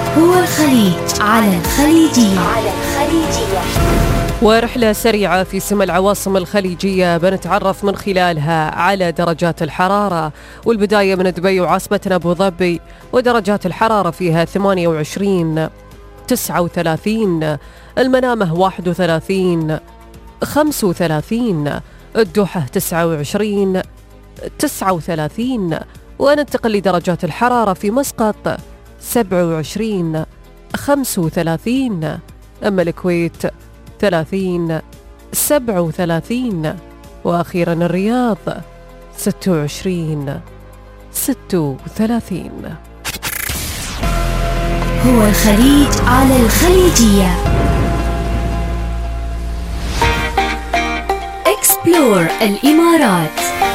هو الخليج على الخليجية. ورحلة سريعة في سما العواصم الخليجية بنتعرف من خلالها على درجات الحرارة، والبداية من دبي وعاصمتنا أبو ظبي، ودرجات الحرارة فيها 28 39، المنامة 31 35، الدوحة 29 39، وننتقل لدرجات الحرارة في مسقط 27 35، أما الكويت 30 37، وأخيرا الرياض 26 36. هو الخليج على الخليجية. اكسبلور الإمارات.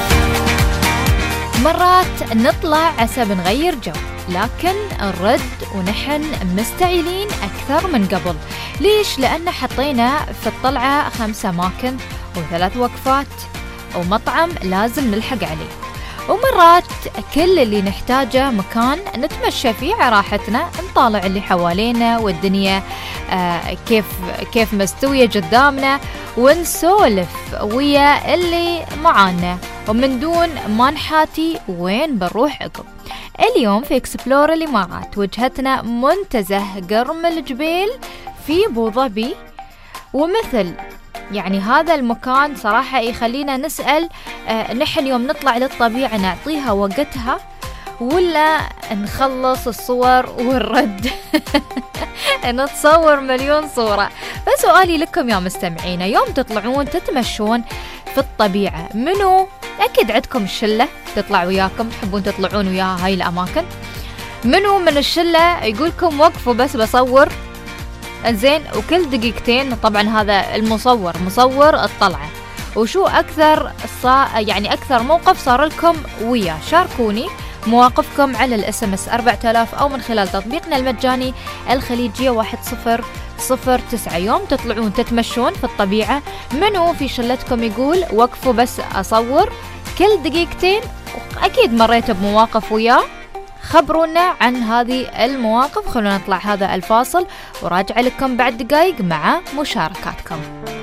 مرات نطلع عسى بنغير جو، لكن نرد ونحن مستعجلين أكثر من قبل. ليش؟ لأن حطينا في الطلعة 5 أماكن و3 وقفات ومطعم لازم نلحق عليه، ومرات كل اللي نحتاجه مكان نتمشى فيه على راحتنا، نطالع اللي حوالينا والدنيا كيف مستوية قدامنا، ونسولف ويا اللي معانا ومن دون ما نحاتي وين بنروح عقب. اليوم في اكسبلور الإمارات وجهتنا منتزه قرم الجبيل في أبو ظبي، ومثل يعني هذا المكان صراحة يخلينا نسأل نحن يوم نطلع للطبيعة نعطيها وقتها ولا نخلص الصور والرد نتصور مليون صورة. فسؤالي لكم يا مستمعين، يوم تطلعون تتمشون في الطبيعة، منو أكيد عندكم شلة تطلع وياكم تحبون تطلعون وياها هاي الأماكن؟ منو من الشلة يقولكم وقفوا بس بصور؟ انزين، وكل دقيقتين طبعا هذا مصور الطلعة، وشو أكثر يعني أكثر موقف صار لكم وياه؟ شاركوني مواقفكم على الSMS 4000 أو من خلال تطبيقنا المجاني الخليجية 1009. يوم تطلعون تتمشون في الطبيعة، منو في شلتكم يقول وقفوا بس أصور كل دقيقتين؟ أكيد مريت بمواقف وياه، خبرونا عن هذه المواقف. خلونا نطلع هذا الفاصل وراجع لكم بعد دقايق مع مشاركاتكم.